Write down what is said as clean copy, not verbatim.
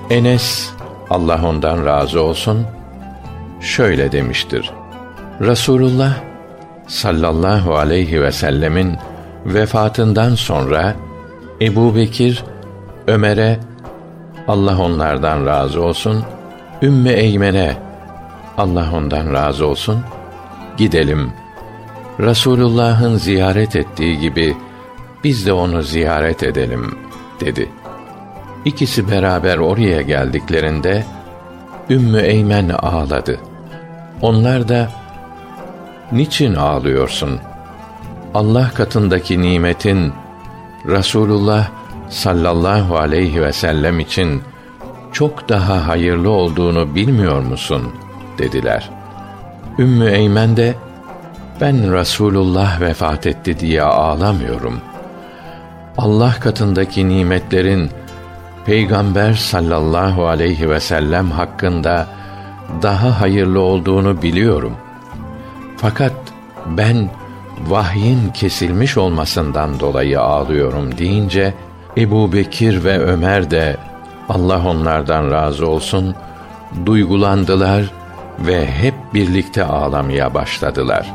Enes, Allah ondan razı olsun, şöyle demiştir: Resulullah sallallahu aleyhi ve sellemin vefatından sonra Ebubekir, Ömer'e, Allah onlardan razı olsun, Ümmü Eymen'e, Allah ondan razı olsun, gidelim, Resulullah'ın ziyaret ettiği gibi biz de onu ziyaret edelim dedi. İkisi beraber oraya geldiklerinde Ümmü Eymen ağladı. Onlar da, niçin ağlıyorsun? Allah katındaki nimetin Resulullah sallallahu aleyhi ve sellem için çok daha hayırlı olduğunu bilmiyor musun? dediler. Ümmü Eymen de, ben Resulullah vefat etti diye ağlamıyorum. Allah katındaki nimetlerin Peygamber sallallahu aleyhi ve sellem hakkında daha hayırlı olduğunu biliyorum. Fakat ben vahyin kesilmiş olmasından dolayı ağlıyorum deyince, Ebubekir ve Ömer de, Allah onlardan razı olsun, duygulandılar ve hep birlikte ağlamaya başladılar.